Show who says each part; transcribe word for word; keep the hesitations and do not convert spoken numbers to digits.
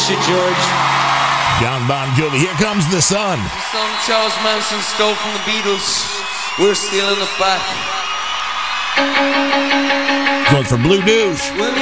Speaker 1: miss you, George.
Speaker 2: John Bon Jovi, Here Comes the Sun.
Speaker 1: The song Charles Manson stole from the Beatles. We're stealing it back.
Speaker 2: This one's for Blue Douche.
Speaker 1: Will you